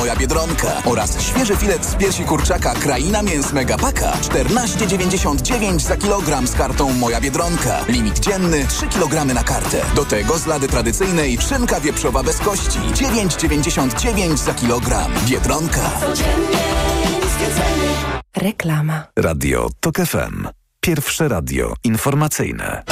Moja Biedronka oraz świeży filet z piersi kurczaka Kraina Mięs Megapaka 14,99 za kilogram z kartą Moja Biedronka. Limit dzienny 3 kg na kartę. Do tego z lady tradycyjnej szynka wieprzowa bez kości 9,99 za kilogram. Biedronka. Reklama. Radio TOK FM. Pierwsze radio informacyjne.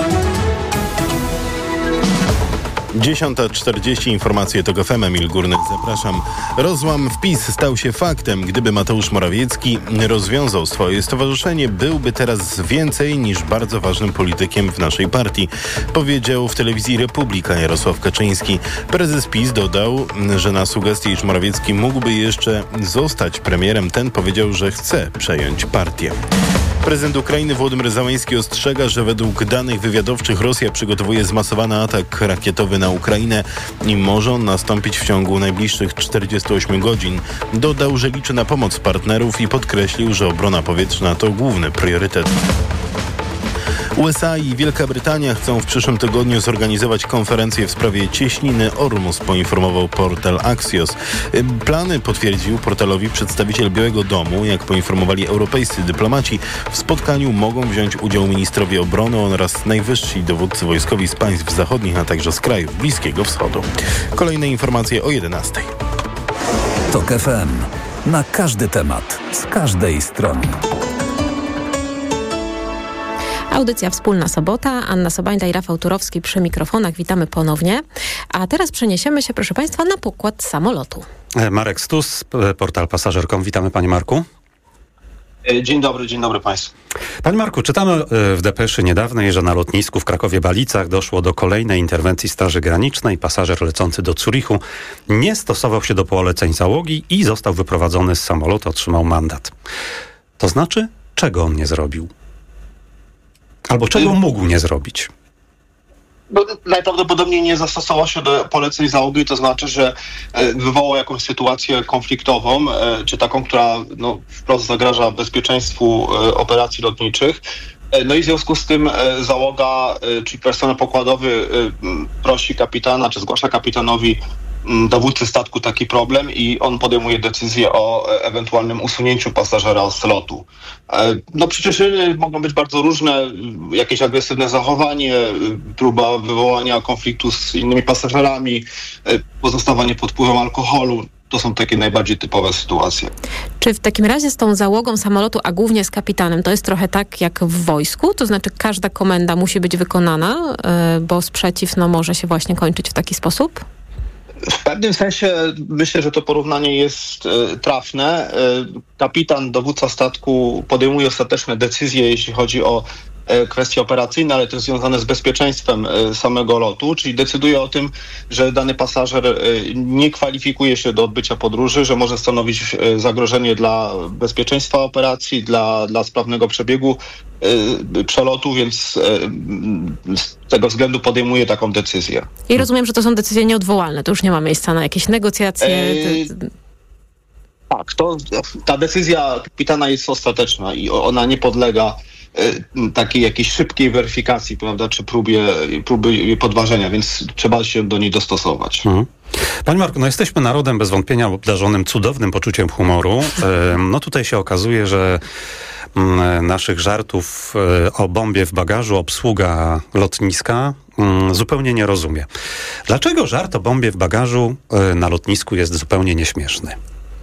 10:40 informacje TOK FM. Emil Górny, zapraszam. Rozłam w PiS stał się faktem. Gdyby Mateusz Morawiecki rozwiązał swoje stowarzyszenie, byłby teraz więcej niż bardzo ważnym politykiem w naszej partii, powiedział w telewizji Republika Jarosław Kaczyński. Prezes PiS dodał, że na sugestię, iż Morawiecki mógłby jeszcze zostać premierem, ten powiedział, że chce przejąć partię. Prezydent Ukrainy Wołodymyr Zełenski ostrzega, że według danych wywiadowczych Rosja przygotowuje zmasowany atak rakietowy na Ukrainę i może on nastąpić w ciągu najbliższych 48 godzin. Dodał, że liczy na pomoc partnerów i podkreślił, że obrona powietrzna to główny priorytet. USA i Wielka Brytania chcą w przyszłym tygodniu zorganizować konferencję w sprawie cieśniny Ormus, poinformował portal Axios. Plany potwierdził portalowi przedstawiciel Białego Domu. Jak poinformowali europejscy dyplomaci, w spotkaniu mogą wziąć udział ministrowie obrony oraz najwyżsi dowódcy wojskowi z państw zachodnich, a także z krajów Bliskiego Wschodu. Kolejne informacje o 11:00. TOK FM. Na każdy temat, z każdej strony. Audycja Wspólna Sobota. Anna Sobańda i Rafał Turowski przy mikrofonach. Witamy ponownie. A teraz przeniesiemy się, proszę Państwa, na pokład samolotu. Marek Stus, portal Pasażer.com. Witamy, Panie Marku. Dzień dobry Państwu. Panie Marku, czytamy w depeszy niedawnej, że na lotnisku w Krakowie-Balicach doszło do kolejnej interwencji Straży Granicznej. Pasażer lecący do Zurichu nie stosował się do poleceń załogi i został wyprowadzony z samolotu, otrzymał mandat. To znaczy, czego on nie zrobił? Albo czego mógł nie zrobić? No, najprawdopodobniej nie zastosował się do poleceń załogi, to znaczy, że wywołał jakąś sytuację konfliktową, czy taką, która wprost zagraża bezpieczeństwu operacji lotniczych. No i w związku z tym załoga, czyli personel pokładowy prosi kapitana, czy zgłasza kapitanowi, dowódcy statku taki problem i on podejmuje decyzję o ewentualnym usunięciu pasażera z lotu. Przyczyny mogą być bardzo różne, jakieś agresywne zachowanie, próba wywołania konfliktu z innymi pasażerami, pozostawanie pod wpływem alkoholu. To są takie najbardziej typowe sytuacje. Czy w takim razie z tą załogą samolotu, a głównie z kapitanem, to jest trochę tak jak w wojsku? To znaczy każda komenda musi być wykonana, bo sprzeciw może się właśnie kończyć w taki sposób? W pewnym sensie myślę, że to porównanie jest trafne. Kapitan, dowódca statku podejmuje ostateczne decyzje, jeśli chodzi o kwestie operacyjne, ale też związane z bezpieczeństwem samego lotu, czyli decyduje o tym, że dany pasażer nie kwalifikuje się do odbycia podróży, że może stanowić zagrożenie dla bezpieczeństwa operacji, dla sprawnego przebiegu przelotu, więc z tego względu podejmuje taką decyzję. I rozumiem, że to są decyzje nieodwołalne, to już nie ma miejsca na jakieś negocjacje. Tak, ta decyzja kapitana jest ostateczna i ona nie podlega takiej jakiejś szybkiej weryfikacji, prawda, czy próby podważenia, więc trzeba się do niej dostosować. Panie Marku, jesteśmy narodem bez wątpienia obdarzonym cudownym poczuciem humoru. Tutaj się okazuje, że naszych żartów o bombie w bagażu obsługa lotniska zupełnie nie rozumie. Dlaczego żart o bombie w bagażu na lotnisku jest zupełnie nieśmieszny?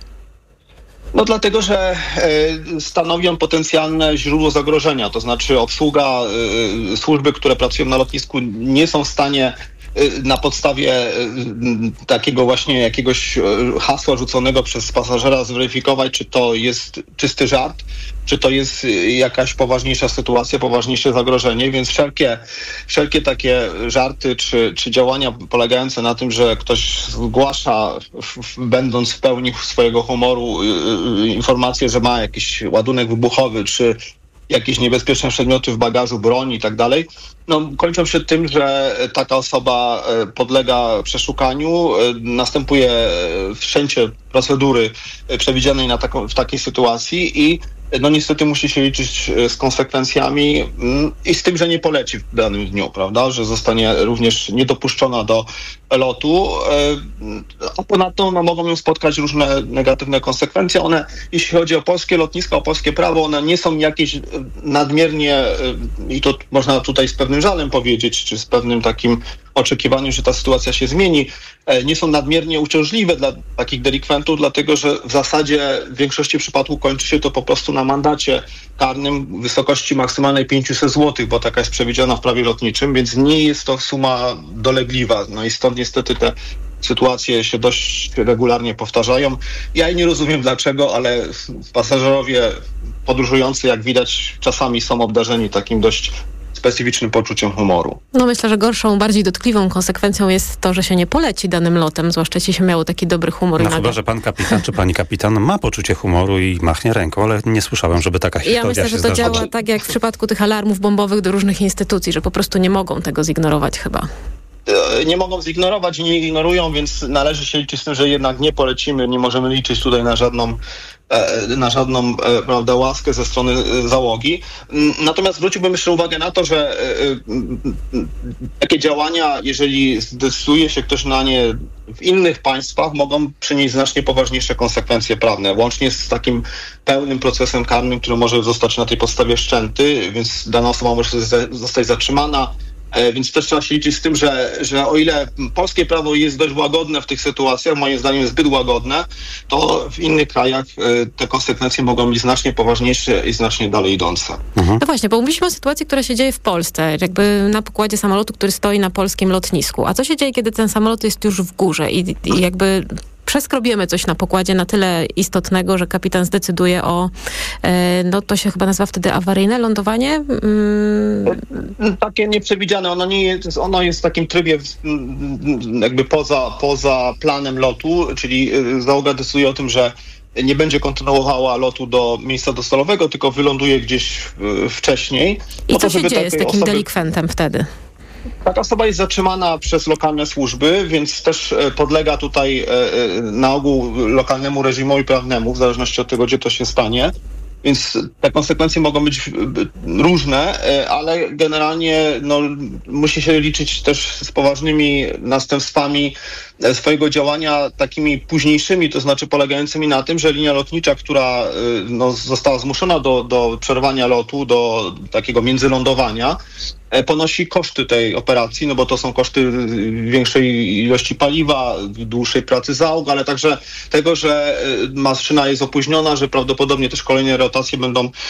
Dlatego, że stanowią potencjalne źródło zagrożenia, to znaczy obsługa, służby, które pracują na lotnisku nie są w stanie na podstawie takiego właśnie jakiegoś hasła rzuconego przez pasażera zweryfikować, czy to jest czysty żart, czy to jest jakaś poważniejsza sytuacja, poważniejsze zagrożenie, więc wszelkie takie żarty czy działania polegające na tym, że ktoś zgłasza, będąc w pełni swojego humoru, informację, że ma jakiś ładunek wybuchowy, czy jakieś niebezpieczne przedmioty w bagażu, broń i tak dalej, kończą się tym, że taka osoba podlega przeszukaniu, następuje wszczęcie procedury przewidzianej w takiej sytuacji i no niestety musi się liczyć z konsekwencjami i z tym, że nie poleci w danym dniu, prawda, że zostanie również niedopuszczona do lotu, a ponadto mogą ją spotkać różne negatywne konsekwencje. One, jeśli chodzi o polskie lotniska, o polskie prawo, one nie są jakieś nadmiernie, i to można tutaj z pewnym żalem powiedzieć, czy z pewnym takim oczekiwaniem, że ta sytuacja się zmieni, nie są nadmiernie uciążliwe dla takich delikwentów, dlatego że w zasadzie w większości przypadków kończy się to po prostu na mandacie karnym w wysokości maksymalnej 500 zł, bo taka jest przewidziana w prawie lotniczym, więc nie jest to suma dolegliwa. No i stąd niestety te sytuacje się dość regularnie powtarzają. Ja nie rozumiem dlaczego, ale pasażerowie podróżujący, jak widać, czasami są obdarzeni takim dość specyficznym poczuciem humoru. No myślę, że gorszą, bardziej dotkliwą konsekwencją jest to, że się nie poleci danym lotem, zwłaszcza jeśli się miało taki dobry humor. No chyba, że pan kapitan czy pani kapitan ma poczucie humoru i machnie ręką, ale nie słyszałem, żeby taka historia się zdarzyła. Ja myślę, że to działa tak jak w przypadku tych alarmów bombowych do różnych instytucji, że po prostu nie mogą tego zignorować chyba. Nie mogą zignorować i nie ignorują, więc należy się liczyć z tym, że jednak nie polecimy, nie możemy liczyć tutaj na żadną prawda, łaskę ze strony załogi. Natomiast zwróciłbym jeszcze uwagę na to, że takie działania, jeżeli zdecyduje się ktoś na nie w innych państwach, mogą przynieść znacznie poważniejsze konsekwencje prawne, łącznie z takim pełnym procesem karnym, który może zostać na tej podstawie wszczęty, więc dana osoba może zostać zatrzymana. Więc też trzeba się liczyć z tym, że o ile polskie prawo jest dość łagodne w tych sytuacjach, moim zdaniem jest zbyt łagodne, to w innych krajach te konsekwencje mogą być znacznie poważniejsze i znacznie dalej idące. No właśnie, bo mówiliśmy o sytuacji, która się dzieje w Polsce, jakby na pokładzie samolotu, który stoi na polskim lotnisku. A co się dzieje, kiedy ten samolot jest już w górze i jakby przeskrobiemy coś na pokładzie na tyle istotnego, że kapitan zdecyduje o, no to się chyba nazywa wtedy awaryjne lądowanie? Takie nieprzewidziane. Ono jest w takim trybie jakby poza planem lotu, czyli załoga decyduje o tym, że nie będzie kontynuowała lotu do miejsca docelowego, tylko wyląduje gdzieś wcześniej. I co się dzieje z takim delikwentem wtedy? Taka osoba jest zatrzymana przez lokalne służby, więc też podlega tutaj na ogół lokalnemu reżimowi prawnemu, w zależności od tego, gdzie to się stanie. Więc te konsekwencje mogą być różne, ale generalnie musi się liczyć też z poważnymi następstwami swojego działania, takimi późniejszymi, to znaczy polegającymi na tym, że linia lotnicza, która została zmuszona do przerwania lotu, do takiego międzylądowania, ponosi koszty tej operacji, no bo to są koszty większej ilości paliwa, dłuższej pracy załóg, ale także tego, że maszyna jest opóźniona, że prawdopodobnie też kolejne rotacje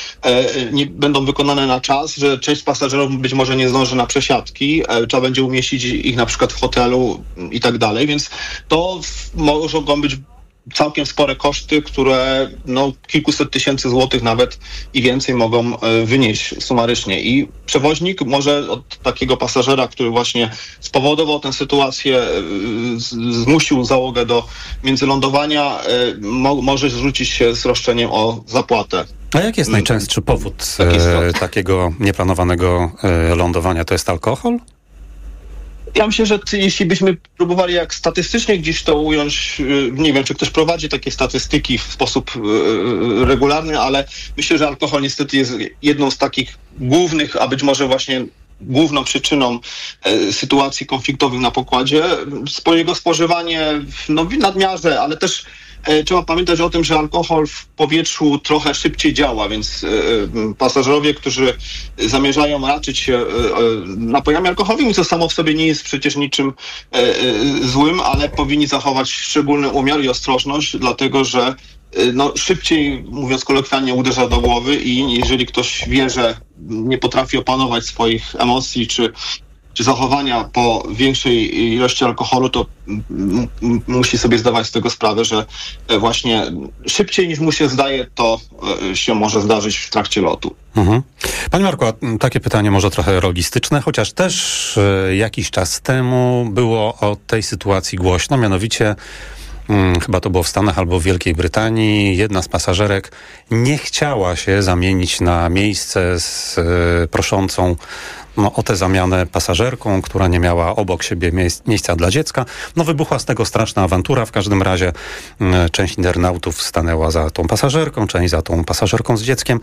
będą wykonane na czas, że część pasażerów być może nie zdąży na przesiadki, trzeba będzie umieścić ich na przykład w hotelu i tak dalej, więc to mogą być całkiem spore koszty, które kilkuset tysięcy złotych nawet i więcej mogą wynieść sumarycznie. I przewoźnik może od takiego pasażera, który właśnie spowodował tę sytuację, zmusił załogę do międzylądowania, może zwrócić się z roszczeniem o zapłatę. A jaki jest najczęstszy powód takiego nieplanowanego lądowania? To jest alkohol? Ja myślę, że jeśli byśmy próbowali jak statystycznie gdzieś to ująć, nie wiem, czy ktoś prowadzi takie statystyki w sposób regularny, ale myślę, że alkohol niestety jest jedną z takich głównych, a być może właśnie główną przyczyną sytuacji konfliktowych na pokładzie. Jego spożywanie w nadmiarze, ale też trzeba pamiętać o tym, że alkohol w powietrzu trochę szybciej działa, więc pasażerowie, którzy zamierzają raczyć się napojami alkoholowymi, co samo w sobie nie jest przecież niczym złym, ale powinni zachować szczególny umiar i ostrożność, dlatego że szybciej, mówiąc kolokwialnie, uderza do głowy i jeżeli ktoś wie, że nie potrafi opanować swoich emocji czy zachowania po większej ilości alkoholu, to musi sobie zdawać z tego sprawę, że właśnie szybciej niż mu się zdaje, to się może zdarzyć w trakcie lotu. Mhm. Panie Marku, takie pytanie może trochę logistyczne, chociaż też jakiś czas temu było o tej sytuacji głośno, mianowicie chyba to było w Stanach albo w Wielkiej Brytanii, jedna z pasażerek nie chciała się zamienić na miejsce z proszącą o tę zamianę pasażerką, która nie miała obok siebie miejsca dla dziecka. Wybuchła z tego straszna awantura. W każdym razie część internautów stanęła za tą pasażerką, część za tą pasażerką z dzieckiem.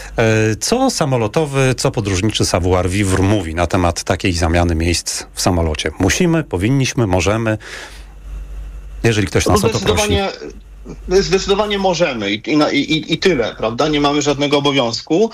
Co samolotowy, co podróżniczy savoir vivre mówi na temat takiej zamiany miejsc w samolocie? Musimy, powinniśmy, możemy? Jeżeli ktoś nas o to prosi. Zdecydowanie możemy i tyle, prawda? Nie mamy żadnego obowiązku.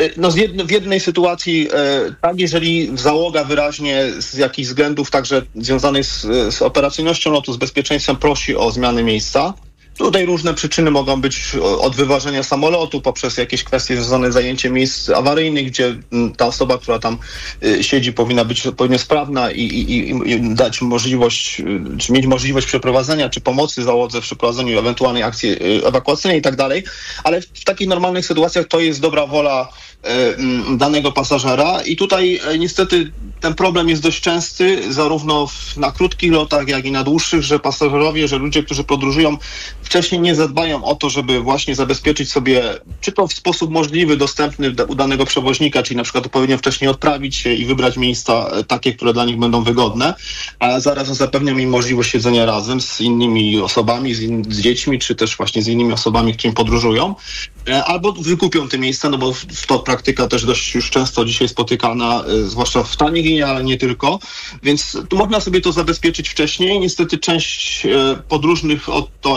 W jednej sytuacji, tak, jeżeli załoga wyraźnie z jakichś względów także związanych z operacyjnością lotu, z bezpieczeństwem prosi o zmianę miejsca. Tutaj różne przyczyny mogą być od wyważenia samolotu poprzez jakieś kwestie związane z zajęciem miejsc awaryjnych, gdzie ta osoba, która tam siedzi, powinna być odpowiednio sprawna i dać możliwość, czy mieć możliwość przeprowadzenia, czy pomocy załodze w przeprowadzeniu ewentualnej akcji ewakuacyjnej i tak dalej. Ale w takich normalnych sytuacjach to jest dobra wola danego pasażera i tutaj niestety ten problem jest dość częsty, zarówno na krótkich lotach, jak i na dłuższych, że pasażerowie, że ludzie, którzy podróżują, wcześniej nie zadbają o to, żeby właśnie zabezpieczyć sobie, czy to w sposób możliwy, dostępny u danego przewoźnika, czyli na przykład odpowiednio wcześniej odprawić się i wybrać miejsca takie, które dla nich będą wygodne, a zarazem zapewnią im możliwość siedzenia razem z innymi osobami, z dziećmi, czy też właśnie z innymi osobami, którymi podróżują, albo wykupią te miejsca, no bo to praktyka też dość już często dzisiaj spotykana, zwłaszcza w tanich liniach, ale nie tylko, więc tu można sobie to zabezpieczyć wcześniej. Niestety część podróżnych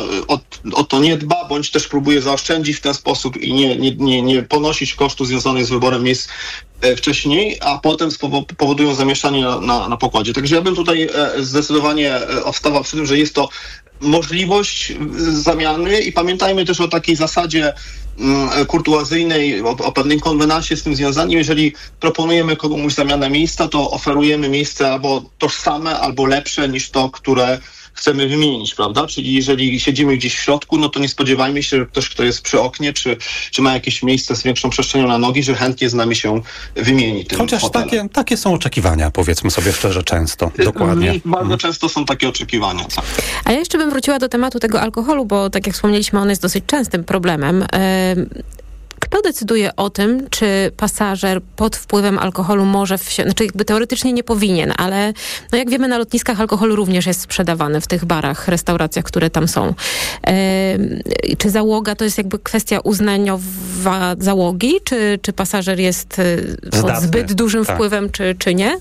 o to nie dba, bądź też próbuje zaoszczędzić w ten sposób i nie ponosić kosztów związanych z wyborem miejsc wcześniej, a potem powodują zamieszanie na pokładzie. Także ja bym tutaj zdecydowanie obstawał przy tym, że jest to możliwość zamiany i pamiętajmy też o takiej zasadzie kurtuazyjnej, o pewnym konwenansie z tym związanym. Jeżeli proponujemy komuś zamianę miejsca, to oferujemy miejsce albo tożsame, albo lepsze niż to, które chcemy wymienić, prawda? Czyli jeżeli siedzimy gdzieś w środku, no to nie spodziewajmy się, że ktoś, kto jest przy oknie, czy ma jakieś miejsce z większą przestrzenią na nogi, że chętnie z nami się wymieni tym Chociaż takie są oczekiwania, powiedzmy sobie szczerze, często. Dokładnie. Bardzo często są takie oczekiwania. Tak. A ja jeszcze bym wróciła do tematu tego alkoholu, bo tak jak wspomnieliśmy, on jest dosyć częstym problemem. Kto decyduje o tym, czy pasażer pod wpływem alkoholu może znaczy jakby teoretycznie nie powinien, ale no jak wiemy, na lotniskach alkohol również jest sprzedawany w tych barach, restauracjach, które tam są. Czy załoga to jest jakby kwestia uznaniowa załogi, czy pasażer jest pod zbyt dużym wpływem, czy nie?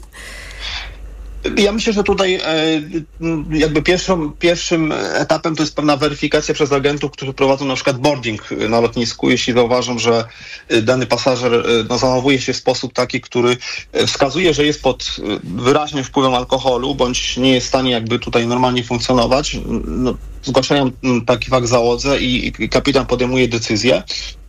Ja myślę, że tutaj jakby pierwszym etapem to jest pewna weryfikacja przez agentów, którzy prowadzą na przykład boarding na lotnisku. Jeśli zauważą, że dany pasażer zachowuje się w sposób taki, który wskazuje, że jest pod wyraźnym wpływem alkoholu, bądź nie jest w stanie jakby tutaj normalnie funkcjonować, no, zgłaszają taki fakt załodze i kapitan podejmuje decyzję.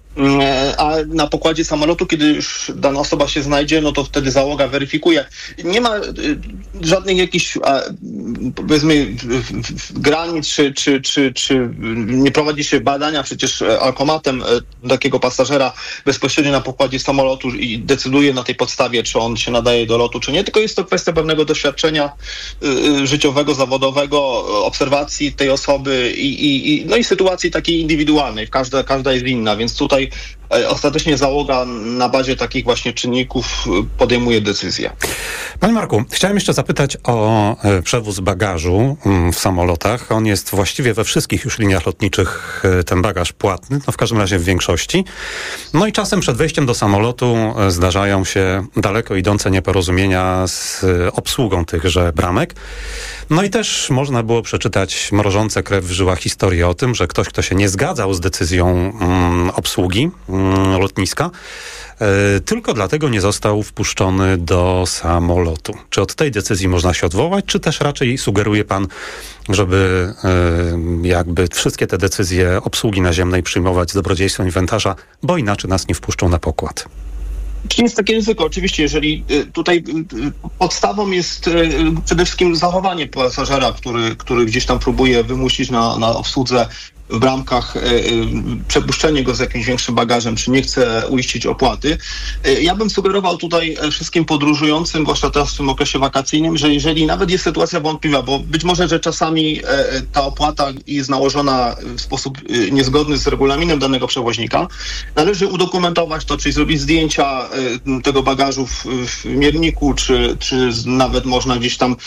A na pokładzie samolotu, kiedy już dana osoba się znajdzie, no to wtedy załoga weryfikuje. Nie ma żadnych jakichś, powiedzmy, granic, czy nie prowadzi się badania przecież alkomatem takiego pasażera bezpośrednio na pokładzie samolotu i decyduje na tej podstawie, czy on się nadaje do lotu, czy nie, tylko jest to kwestia pewnego doświadczenia życiowego, zawodowego, obserwacji tej osoby i sytuacji takiej indywidualnej. Każda jest inna, więc tutaj ostatecznie załoga na bazie takich właśnie czynników podejmuje decyzję. Panie Marku, chciałem jeszcze zapytać o przewóz bagażu w samolotach. On jest właściwie we wszystkich już liniach lotniczych ten bagaż płatny, no w każdym razie w większości. No i czasem przed wejściem do samolotu zdarzają się daleko idące nieporozumienia z obsługą tychże bramek. No i też można było przeczytać mrożące krew w żyłach historię o tym, że ktoś, kto się nie zgadzał z decyzją obsługi lotniska, tylko dlatego nie został wpuszczony do samolotu. Czy od tej decyzji można się odwołać, czy też raczej sugeruje pan, żeby jakby wszystkie te decyzje obsługi naziemnej przyjmować z dobrodziejstwem inwentarza, bo inaczej nas nie wpuszczą na pokład? Czy jest takie ryzyko? Oczywiście, jeżeli tutaj podstawą jest przede wszystkim zachowanie pasażera, który gdzieś tam próbuje wymusić na obsłudze w bramkach, przepuszczenie go z jakimś większym bagażem, czy nie chce uiścić opłaty. Ja bym sugerował tutaj wszystkim podróżującym, zwłaszcza teraz w tym okresie wakacyjnym, że jeżeli nawet jest sytuacja wątpliwa, bo być może, że czasami ta opłata jest nałożona w sposób niezgodny z regulaminem danego przewoźnika, należy udokumentować to, czyli zrobić zdjęcia tego bagażu w mierniku, czy nawet można gdzieś tam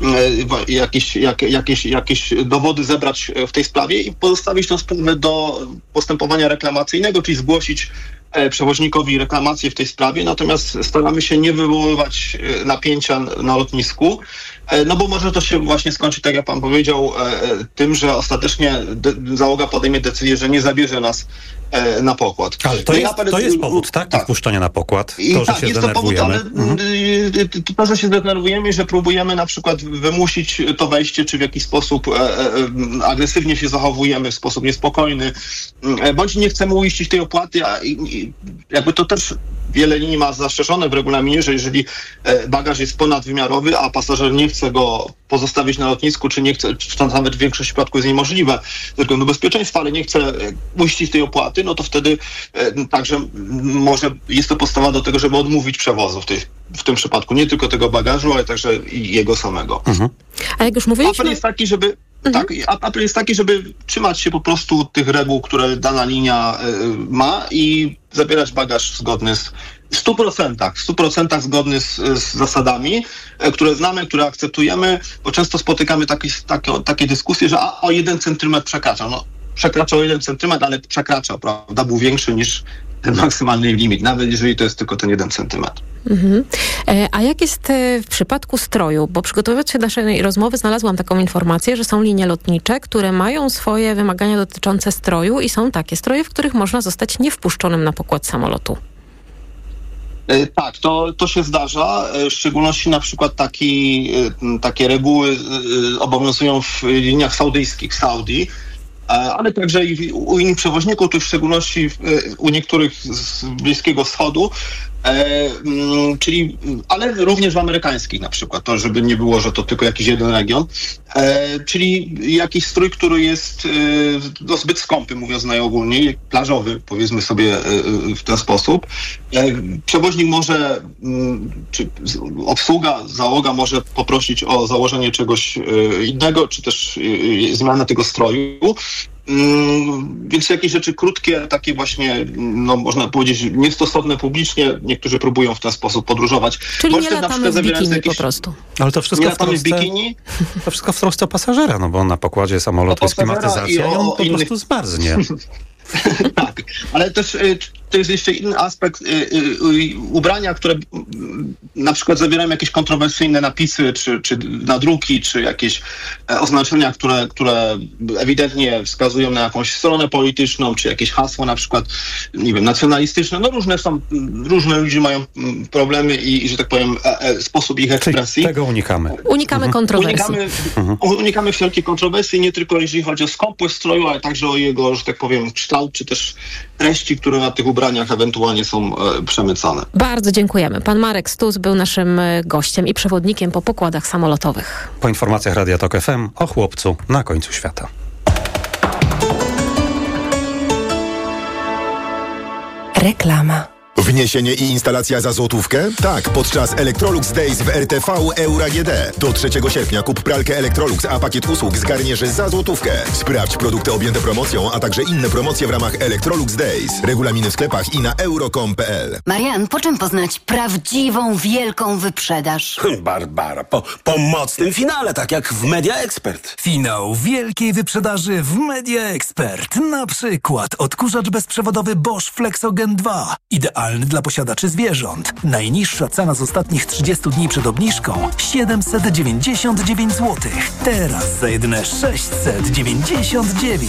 jakieś dowody zebrać w tej sprawie i pozostawić tę sprawę do postępowania reklamacyjnego, czyli zgłosić przewoźnikowi reklamację w tej sprawie, natomiast staramy się nie wywoływać napięcia na lotnisku, no bo może to się właśnie skończyć, tak jak pan powiedział, tym, że ostatecznie załoga podejmie decyzję, że nie zabierze nas na pokład. Ale to jest powód, tak? Tak. Wpuszczania na pokład. To, że się zdenerwujemy. To, że się zdenerwujemy, że próbujemy na przykład wymusić to wejście, czy w jakiś sposób agresywnie się zachowujemy, w sposób niespokojny, bądź nie chcemy uiścić tej opłaty, a jakby to też wiele linii ma zastrzeżone w regulaminie, że jeżeli bagaż jest ponadwymiarowy, a pasażer nie chce go pozostawić na lotnisku, czy nie chce, czy to nawet w większości przypadków jest niemożliwe ze względu bezpieczeństwa, ale nie chce uiścić tej opłaty, no to wtedy także może jest to podstawa do tego, żeby odmówić przewozu w tym przypadku. Nie tylko tego bagażu, ale także i jego samego. A jak już mówiliśmy... Apel jest taki, żeby... Tak, apel jest taki, żeby trzymać się po prostu tych reguł, które dana linia ma i zabierać bagaż zgodny w 100% zgodny z zasadami, które znamy, które akceptujemy, bo często spotykamy takie dyskusje, że o 1 centymetr przekracza. No, przekracza o 1 centymetr, ale przekracza, prawda? Był większy niż ten maksymalny limit, nawet jeżeli to jest tylko ten 1 centymetr. A jak jest w przypadku stroju? Bo przygotowując się do naszej rozmowy znalazłam taką informację, że są linie lotnicze, które mają swoje wymagania dotyczące stroju i są takie stroje, w których można zostać niewpuszczonym na pokład samolotu. Tak, to się zdarza. W szczególności na przykład takie reguły obowiązują w liniach saudyjskich, Saudi, ale także i u innych przewoźników, tu w szczególności u niektórych z Bliskiego Wschodu, ale również w amerykańskich na przykład, to żeby nie było, że to tylko jakiś jeden region, czyli jakiś strój, który jest zbyt skąpy, mówiąc najogólniej, plażowy, powiedzmy sobie w ten sposób. Przewoźnik może, czy załoga może poprosić o założenie czegoś innego, czy też zmianę tego stroju. Więc jakieś rzeczy krótkie, takie właśnie, no można powiedzieć, niestosowne publicznie, niektórzy próbują w ten sposób podróżować. Czyli nie latamy w bikini po prostu. Ale to wszystko to wszystko w trosce pasażera, no bo na pokładzie samolotu jest klimatyzacja i on po prostu zmarznie. Tak, ale też to jest jeszcze inny aspekt ubrania, które na przykład zawierają jakieś kontrowersyjne napisy, czy nadruki, czy jakieś oznaczenia, które ewidentnie wskazują na jakąś stronę polityczną, czy jakieś hasło na przykład, nie wiem, nacjonalistyczne. No różne ludzie mają problemy i że tak powiem, sposób ich ekspresji. Czyli tego unikamy. Unikamy kontrowersji. Unikamy wszelkich kontrowersji, nie tylko jeżeli chodzi o skąpłość stroju, ale także o jego, że tak powiem, kształt, czy też treści, które na tych ubraniach ewentualnie są przemycane. Bardzo dziękujemy. Pan Marek Stus był naszym gościem i przewodnikiem po pokładach samolotowych. Po informacjach Radia Tok FM o chłopcu na końcu świata. Reklama. Wniesienie i instalacja za złotówkę? Tak, podczas Electrolux Days w RTV Euro AGD. Do 3 sierpnia kup pralkę Electrolux, a pakiet usług zgarniesz za złotówkę. Sprawdź produkty objęte promocją, a także inne promocje w ramach Electrolux Days. Regulaminy w sklepach i na euro.com.pl. Marian, po czym poznać prawdziwą, wielką wyprzedaż? Barbara, po mocnym finale, tak jak w Media Expert. Finał wielkiej wyprzedaży w Media Expert. Na przykład odkurzacz bezprzewodowy Bosch Flexogen 2. Idealny dla posiadaczy zwierząt. Najniższa cena z ostatnich 30 dni przed obniżką 799 zł. Teraz za jedyne 699.